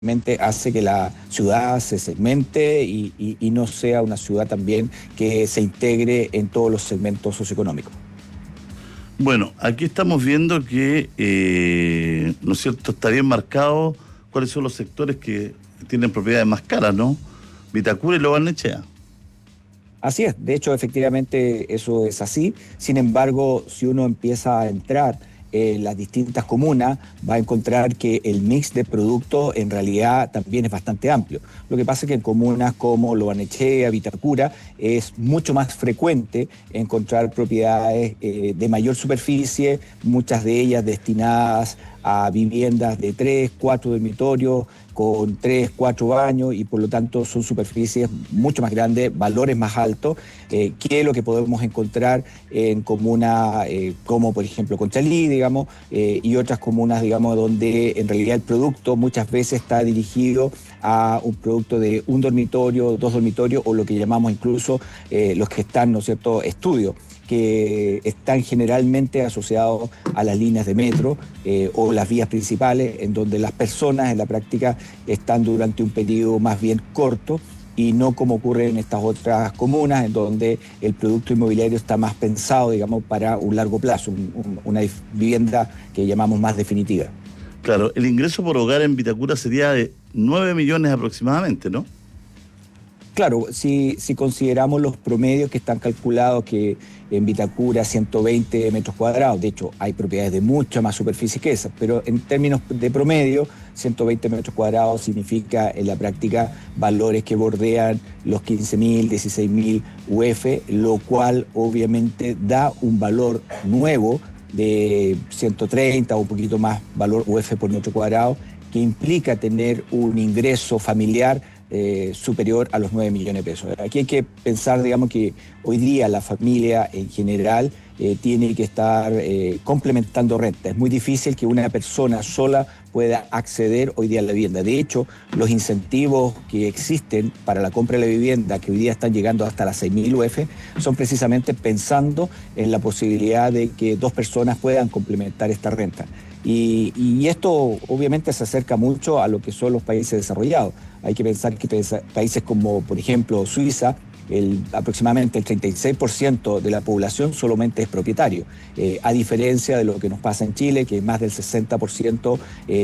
hace que la ciudad se segmente y no sea una ciudad también que se integre en todos los segmentos socioeconómicos. Bueno, aquí estamos viendo que, ¿no es cierto?, está bien marcado cuáles son los sectores que tienen propiedades más caras, ¿no? Vitacura y Lo Barnechea. Así es, de hecho, efectivamente eso es así. Sin embargo, si uno empieza a entrar en las distintas comunas, va a encontrar que el mix de productos en realidad también es bastante amplio. Lo que pasa es que en comunas como Lo Barnechea, Vitacura, es mucho más frecuente encontrar propiedades de mayor superficie, muchas de ellas destinadas a viviendas de 3, 4 dormitorios, con 3, 4 baños y por lo tanto son superficies mucho más grandes, valores más altos, que lo que podemos encontrar en comunas como por ejemplo Conchalí, digamos, y otras comunas, digamos, donde en realidad el producto muchas veces está dirigido a un producto de un dormitorio, dos dormitorios o lo que llamamos incluso los que están, ¿no es cierto?, estudios, que están generalmente asociados a las líneas de metro o las vías principales, en donde las personas en la práctica están durante un periodo más bien corto y no como ocurre en estas otras comunas, en donde el producto inmobiliario está más pensado, digamos, para un largo plazo, una vivienda que llamamos más definitiva. Claro, el ingreso por hogar en Vitacura sería de 9 millones aproximadamente, ¿no? Claro, si consideramos los promedios que están calculados, que en Vitacura 120 metros cuadrados, de hecho hay propiedades de mucha más superficie que esas, pero en términos de promedio, 120 metros cuadrados significa en la práctica valores que bordean los 15.000, 16.000 UF, lo cual obviamente da un valor nuevo de 130 o un poquito más valor UF por metro cuadrado, que implica tener un ingreso familiar superior a los 9 millones de pesos. Aquí hay que pensar, digamos, que hoy día la familia en general tiene que estar complementando renta. Es muy difícil que una persona sola pueda acceder hoy día a la vivienda. De hecho, los incentivos que existen para la compra de la vivienda, que hoy día están llegando hasta las 6.000 UF, son precisamente pensando en la posibilidad de que dos personas puedan complementar esta renta. Y esto obviamente se acerca mucho a lo que son los países desarrollados. Hay que pensar que países como, por ejemplo, Suiza, aproximadamente el 36% de la población solamente es propietario, a diferencia de lo que nos pasa en Chile, que más del 60%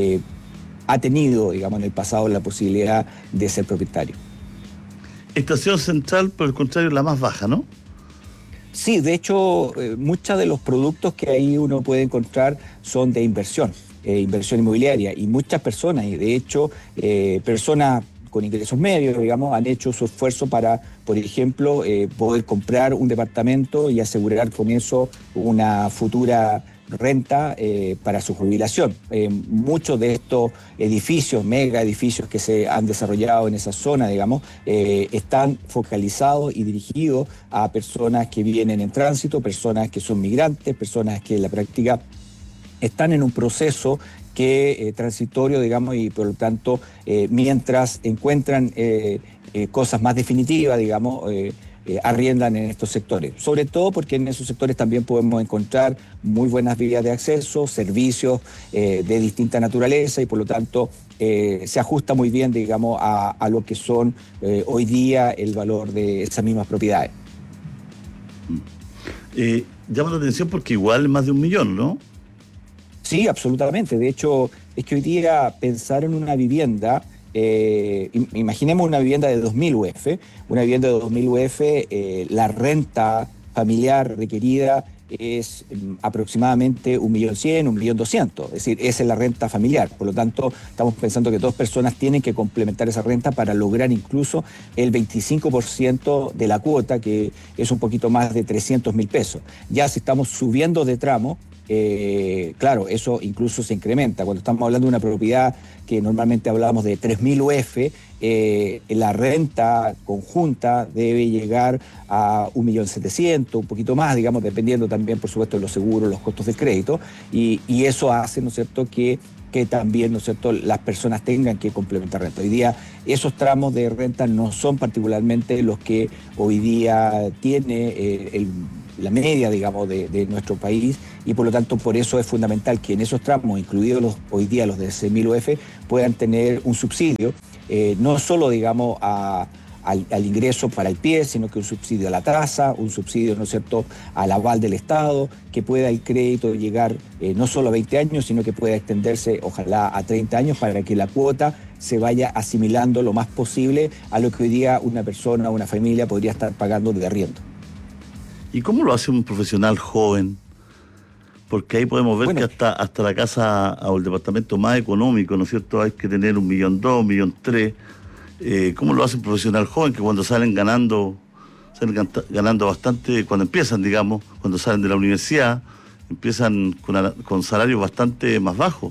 ha tenido, digamos, en el pasado la posibilidad de ser propietario. Estación Central, por el contrario, la más baja, ¿no? Sí, de hecho, muchos de los productos que ahí uno puede encontrar son de inversión inmobiliaria, y muchas personas, y de hecho, personas con ingresos medios, digamos, han hecho su esfuerzo para, por ejemplo, poder comprar un departamento y asegurar con eso una futura renta para su jubilación. Muchos de estos edificios, mega edificios que se han desarrollado en esa zona, digamos, están focalizados y dirigidos a personas que vienen en tránsito, personas que son migrantes, personas que en la práctica están en un proceso que transitorio, digamos, y por lo tanto, mientras encuentran cosas más definitivas, digamos, arriendan en estos sectores. Sobre todo porque en esos sectores también podemos encontrar muy buenas vías de acceso, servicios de distinta naturaleza y por lo tanto se ajusta muy bien, digamos, a lo que son hoy día el valor de esas mismas propiedades. Llama la atención porque igual es más de 1 millón, ¿no? Sí, absolutamente. De hecho, es que hoy día pensar en una vivienda, imaginemos una vivienda de 2.000 UF, una vivienda de 2.000 UF, la renta familiar requerida es aproximadamente 1.100.000, 1.200.000, es decir, esa es la renta familiar. Por lo tanto, estamos pensando que dos personas tienen que complementar esa renta para lograr incluso el 25% de la cuota, que es un poquito más de 300.000 pesos. Ya si estamos subiendo de tramo, claro, eso incluso se incrementa. Cuando estamos hablando de una propiedad que normalmente hablamos de 3.000 UF, la renta conjunta debe llegar a 1.700.000, un poquito más, digamos, dependiendo también, por supuesto, de los seguros, los costos de crédito, y eso hace, ¿no es cierto?, que también, ¿no es cierto?, las personas tengan que complementar renta. Hoy día esos tramos de renta no son particularmente los que hoy día tiene la media, digamos, de nuestro país, y por lo tanto por eso es fundamental que en esos tramos, incluidos hoy día los de 6.000 UF, puedan tener un subsidio, no solo, digamos, al ingreso para el pie, sino que un subsidio a la tasa, un subsidio, ¿no es cierto?, al aval del Estado, que pueda el crédito llegar no solo a 20 años, sino que pueda extenderse, ojalá, a 30 años, para que la cuota se vaya asimilando lo más posible a lo que hoy día una persona o una familia podría estar pagando de arriendo. ¿Y cómo lo hace un profesional joven? Porque ahí podemos ver que hasta la casa o el departamento más económico, ¿no es cierto?, hay que tener 1.200.000, 1.300.000. ¿Cómo lo hace un profesional joven que cuando salen ganando bastante, cuando empiezan, digamos, cuando salen de la universidad, empiezan con salarios bastante más bajos?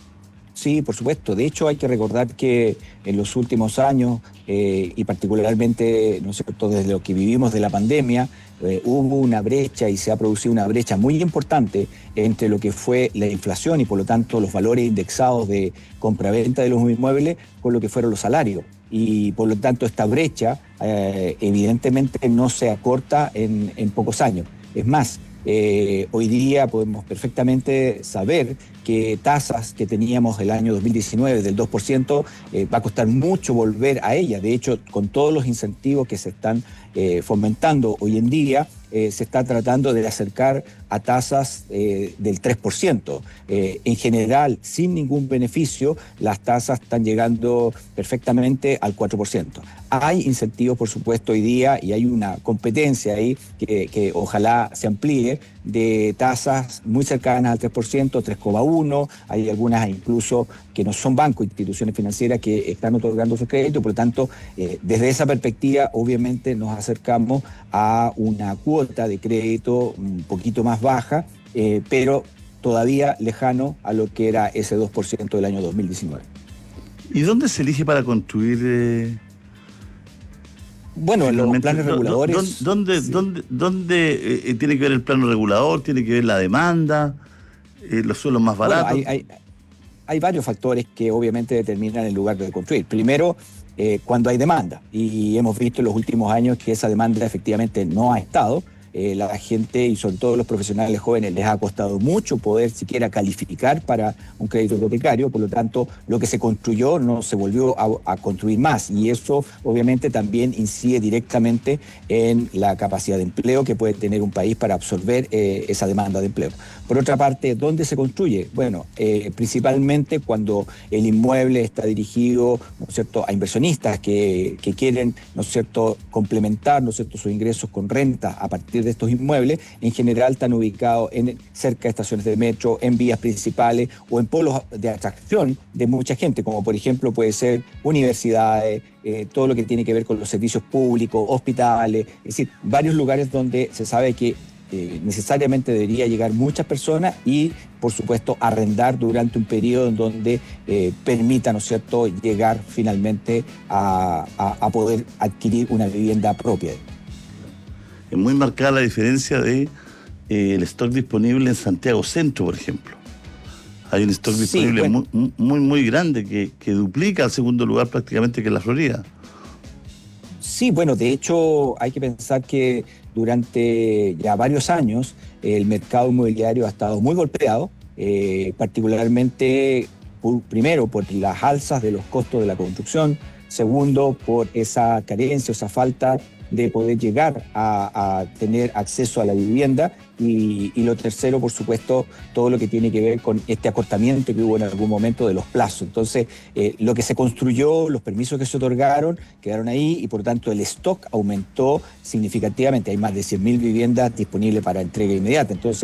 Sí, por supuesto. De hecho, hay que recordar que en los últimos años, y particularmente, ¿no es cierto?, desde lo que vivimos de la pandemia, hubo una brecha y se ha producido una brecha muy importante entre lo que fue la inflación y por lo tanto los valores indexados de compraventa de los inmuebles con lo que fueron los salarios. Y por lo tanto esta brecha evidentemente no se acorta en pocos años. Es más, hoy día podemos perfectamente saber que tasas que teníamos el año 2019 del 2%, va a costar mucho volver a ella. De hecho, con todos los incentivos que se están fomentando hoy en día, se está tratando de acercar a tasas del 3%. En general, sin ningún beneficio, las tasas están llegando perfectamente al 4%. Hay incentivos, por supuesto, hoy día, y hay una competencia ahí que ojalá se amplíe, de tasas muy cercanas al 3%, 3,1%. Hay algunas incluso que no son bancos, instituciones financieras que están otorgando sus créditos. Por lo tanto, desde esa perspectiva, obviamente nos acercamos a una cuota de crédito un poquito más baja, pero todavía lejano a lo que era ese 2% del año 2019. ¿Y dónde se elige para construir? Bueno, en los planes reguladores. ¿Dónde tiene que ver el plano regulador? ¿Tiene que ver la demanda? ¿Los suelos más baratos? Bueno, hay varios factores que obviamente determinan el lugar de construir. Primero, cuando hay demanda. Y hemos visto en los últimos años que esa demanda efectivamente no ha estado. La gente y sobre todo los profesionales jóvenes les ha costado mucho poder siquiera calificar para un crédito hipotecario, por lo tanto lo que se construyó no se volvió a construir más, y eso obviamente también incide directamente en la capacidad de empleo que puede tener un país para absorber esa demanda de empleo. Por otra parte, ¿dónde se construye? Bueno, principalmente cuando el inmueble está dirigido, ¿no es cierto?, a inversionistas que quieren, ¿no es cierto?, complementar, ¿no es cierto?, sus ingresos con renta a partir de estos inmuebles. En general están ubicados cerca de estaciones de metro, en vías principales o en polos de atracción de mucha gente, como por ejemplo puede ser universidades, todo lo que tiene que ver con los servicios públicos, hospitales, es decir, varios lugares donde se sabe que necesariamente debería llegar muchas personas y, por supuesto, arrendar durante un periodo en donde permita, ¿no es cierto?, llegar finalmente a poder adquirir una vivienda propia. Es muy marcada la diferencia de el stock disponible en Santiago Centro, por ejemplo. Hay un stock disponible muy grande que duplica al segundo lugar prácticamente que en la Florida. Sí, bueno, de hecho hay que pensar que durante ya varios años el mercado inmobiliario ha estado muy golpeado, particularmente primero por las alzas de los costos de la construcción, segundo por esa carencia, esa falta de poder llegar a tener acceso a la vivienda, y lo tercero, por supuesto, todo lo que tiene que ver con este acortamiento que hubo en algún momento de los plazos. Entonces, lo que se construyó, los permisos que se otorgaron, quedaron ahí, y por lo tanto el stock aumentó significativamente. Hay más de 100.000 viviendas disponibles para entrega inmediata. Entonces,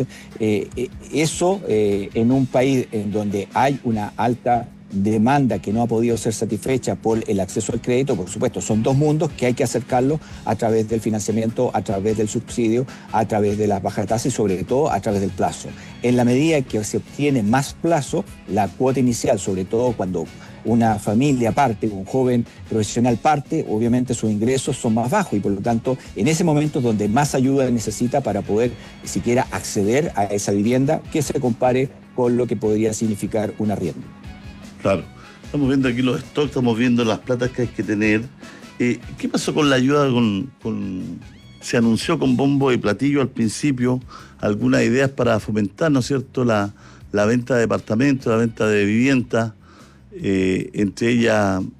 eso en un país en donde hay una alta demanda que no ha podido ser satisfecha por el acceso al crédito, por supuesto, son dos mundos que hay que acercarlos a través del financiamiento, a través del subsidio, a través de las bajas tasas y sobre todo a través del plazo. En la medida que se obtiene más plazo, la cuota inicial, sobre todo cuando una familia parte, un joven profesional parte, obviamente sus ingresos son más bajos y por lo tanto en ese momento es donde más ayuda necesita para poder siquiera acceder a esa vivienda que se compare con lo que podría significar un arriendo. Claro, estamos viendo aquí los stocks, estamos viendo las platas que hay que tener. ¿Qué pasó con la ayuda con se anunció con bombo y platillo al principio algunas ideas para fomentar, ¿no es cierto?, la venta de departamentos, la venta de viviendas, entre ellas